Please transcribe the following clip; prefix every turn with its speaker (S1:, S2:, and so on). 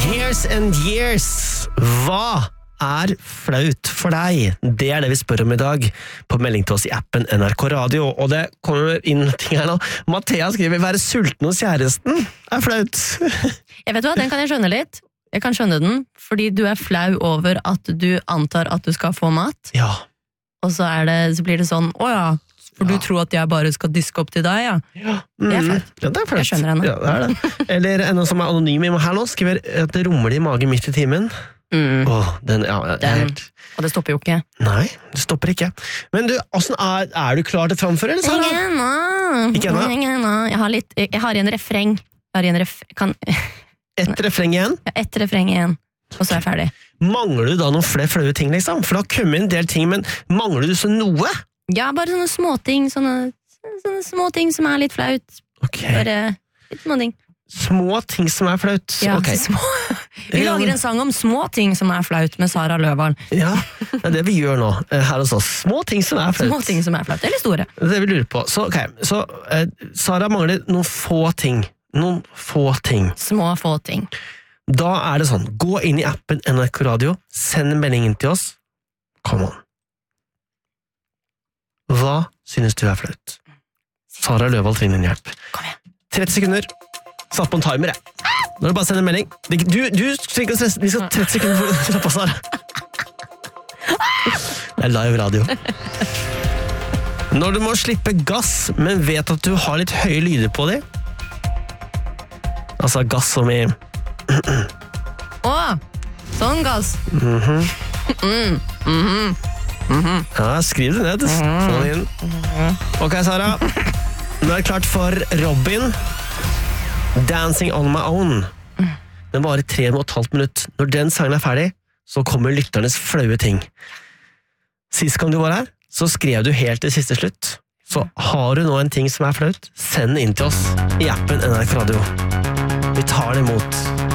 S1: Years and years. Hva er flaut for deg? Det er det vi spør om i dag på melding til oss i appen NRK Radio. Og det kommer inn ting her nå. Mathea skriver, være sulten hos kjæresten er flaut.
S2: Jeg vet hva, den kan jeg skjønne litt. Jeg kan skjønne den, fordi du er flau over at du antar at du skal få mat.
S1: Ja.
S2: Og så blir det sånn, åja, for du tror at jeg bare skal diske opp til deg, ja.
S1: Ja.
S2: Det er flaut.
S1: Ja, det er flaut.
S2: Jeg skjønner henne.
S1: Ja, det er det. Eller en som er anonym her nå, skriver at det rumler i magen midt i timen. Den,
S2: og det stopper jo ikke.
S1: Nei, det stopper ikke. Men du, hvordan er du klar til framføre, eller Sara? Ikke ennå?
S2: Jeg har en refreng.
S1: Et refreng igjen?
S2: Ja, et refreng igjen. Og så er jeg ferdig.
S1: Mangler du da noen flere flaue ting, liksom? For det har kommet en del ting, men mangler du så noe?
S2: Ja, bare sånne småting, sånne småting som er litt flaut.
S1: Ok.
S2: Bare litt småting.
S1: Små ting som er flaut?
S2: Ja,
S1: Ok.
S2: Vi lager en sang om små ting som er flaut med Sara Løvald.
S1: Ja, det er det vi gjør nå, her hos oss. Små ting som er flaut.
S2: Små ting som er flaut, eller store.
S1: Det er det vi lurer på. Så, Sara mangler noen få ting. Noen få ting.
S2: Små, få ting.
S1: Da er det sånn, gå inn i appen NRK Radio, send meldingen til oss. Come on. Hva synes du er flaut? Sara Løvald trenger en hjelp.
S2: Kom igjen.
S1: 30 sekunder. Satt på en timer, jeg. Nå er det bare å sende en melding. Du skal ikke stresse, vi skal 30 sekunder for å slappe av, Sara. Det er live radio. Når du må slippe gass, men vet at du har litt høye lyder på dem. Altså gass som i...
S2: Sånn gass.
S1: Ja, skriv det ned. Få det inn. Ok, Sara. Nå er det klart for Robin. Dancing on my own. Den varer 3,5 minutter. Når den sangen er ferdig, så kommer lytternes flaue ting. Sist gang du var her, så skrev du helt til siste slutt. Så har du nå en ting som er flaut, send den inn til oss i appen NRK Radio. Vi tar det imot.